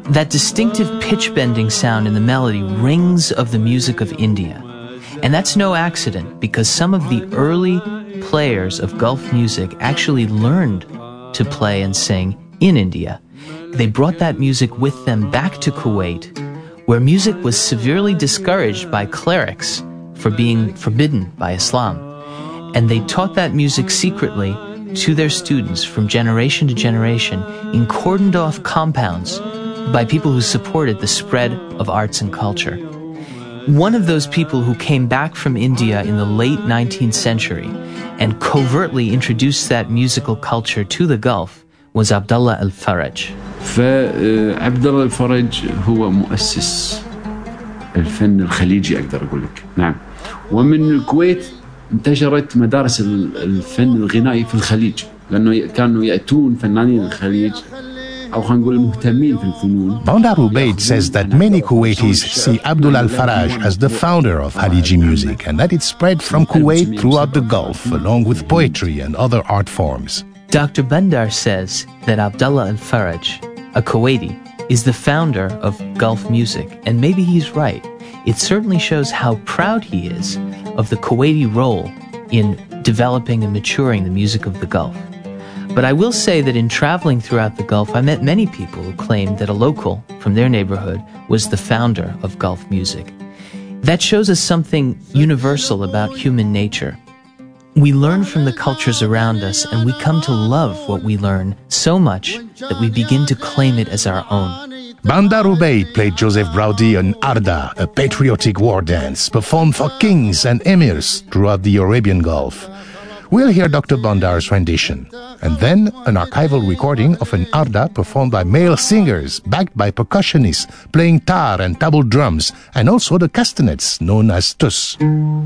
That distinctive pitch-bending sound in the melody rings of the music of India. And that's no accident, because some of the early players of Gulf music actually learned to play and sing in India. They brought that music with them back to Kuwait, where music was severely discouraged by clerics for being forbidden by Islam. And they taught that music secretly to their students from generation to generation in cordoned-off compounds by people who supported the spread of arts and culture. One of those people who came back from India in the late 19th century and covertly introduced that musical culture to the Gulf was Abdullah al-Faraj. فعبد الله الفرج هو مؤسس الفن الخليجي أقدر أقول لك. نعم. ومن الكويت انتشرت مدارس الفن الغنائي في الخليج، لأنه كانوا يأتون فنانين الخليج أو خلينا نقول المهتمين في الفنون. Bandar Ubaid says that many Kuwaitis see Abdullah al-Faraj as the founder of Khaliji music and that it spread from Kuwait throughout the Gulf along with poetry and other art forms. Dr. Bandar says that Abdullah al-Faraj, a Kuwaiti, is the founder of Gulf music, and maybe he's right. It certainly shows how proud he is of the Kuwaiti role in developing and maturing the music of the Gulf. But I will say that in traveling throughout the Gulf, I met many people who claimed that a local from their neighborhood was the founder of Gulf music. That shows us something universal about human nature. We learn from the cultures around us, and we come to love what we learn so much that we begin to claim it as our own. Bandar Ubaid played Joseph Braudy on Arda, a patriotic war dance performed for kings and emirs throughout the Arabian Gulf. We'll hear Dr. Bandar's rendition, and then an archival recording of an Arda performed by male singers, backed by percussionists playing tar and tabul drums, and also the castanets known as tus.